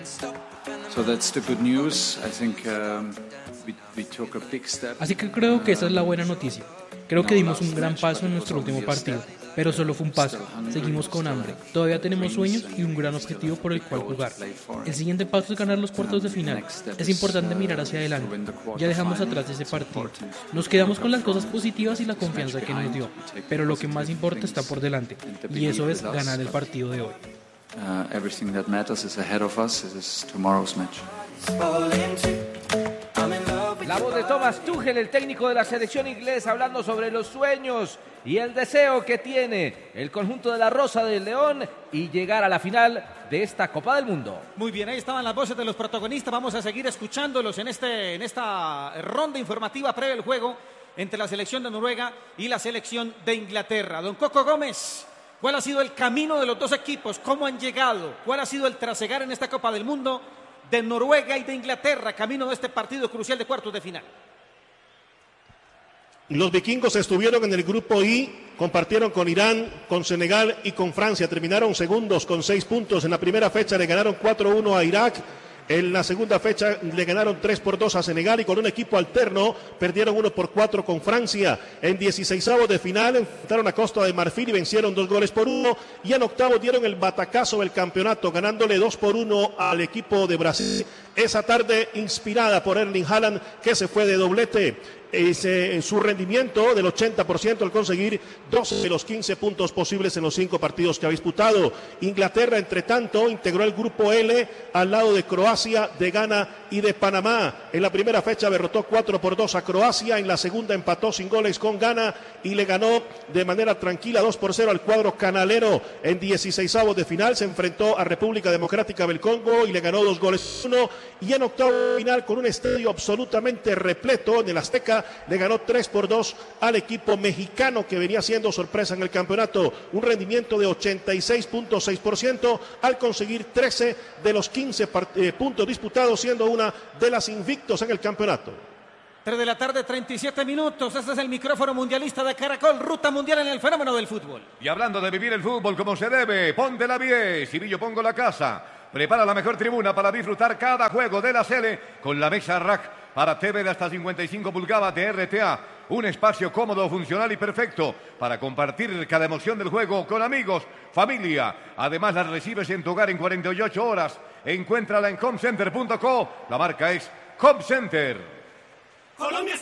So that's the good news. I think we took a big step. Así que creo que esa es la buena noticia. Creo que dimos un gran paso en nuestro último partido, pero solo fue un paso. Seguimos con hambre, todavía tenemos sueños y un gran objetivo por el cual jugar. El siguiente paso es ganar los cuartos de final. Es importante mirar hacia adelante. Ya dejamos atrás ese partido. Nos quedamos con las cosas positivas y la confianza que nos dio, pero lo que más importa está por delante, y eso es ganar el partido de hoy. Everything that matters is ahead of us. This is tomorrow's match. La voz de Thomas Tuchel, el técnico de la selección inglesa, hablando sobre los sueños y el deseo que tiene el conjunto de la Rosa del León y llegar a la final de esta Copa del Mundo. Muy bien, ahí estaban las voces de los protagonistas. Vamos a seguir escuchándolos en esta ronda informativa previa al juego entre la selección de Noruega y la selección de Inglaterra. Don Coco Gómez, ¿cuál ha sido el camino de los dos equipos? ¿Cómo han llegado? ¿Cuál ha sido el trasegar en esta Copa del Mundo de Noruega y de Inglaterra, camino de este partido crucial de cuartos de final? Los vikingos estuvieron en el grupo I, compartieron con Irán, con Senegal y con Francia. Terminaron segundos con 6 puntos. En la primera fecha le ganaron 4-1 a Irak. En la segunda fecha le ganaron 3-2 a Senegal y con un equipo alterno perdieron 1-4 con Francia. En 16avos de final enfrentaron a Costa de Marfil y vencieron 2-1. Y en octavos dieron el batacazo del campeonato, ganándole 2-1 al equipo de Brasil. Esa tarde inspirada por Erling Haaland, que se fue de doblete. Su rendimiento del 80% al conseguir 12 de los 15 puntos posibles en los 5 partidos que ha disputado. Inglaterra, entre tanto, integró el grupo L al lado de Croacia, de Ghana y de Panamá. En la primera fecha derrotó 4-2 a Croacia, en la segunda empató sin goles con Ghana y le ganó de manera tranquila 2-0 al cuadro canalero. En 16avos de final se enfrentó a República Democrática del Congo y le ganó 2-1. Y en octavo de final, con un estadio absolutamente repleto en el Azteca, le ganó 3-2 al equipo mexicano que venía siendo sorpresa en el campeonato. Un rendimiento de 86.6% al conseguir 13 de los 15 puntos disputados, siendo una de las invictos en el campeonato. 3 de la tarde, 37 minutos. Este es el micrófono mundialista de Caracol, ruta mundial en el fenómeno del fútbol. Y hablando de vivir el fútbol como se debe, ponte la 10, Cirillo Pongo la casa. Prepara la mejor tribuna para disfrutar cada juego de la Sele con la mesa rack para TV de hasta 55 pulgadas de RTA. Un espacio cómodo, funcional y perfecto para compartir cada emoción del juego con amigos, familia. Además, las recibes en tu hogar en 48 horas. Encuéntrala en comcenter.co. La marca es Comcenter. Colombia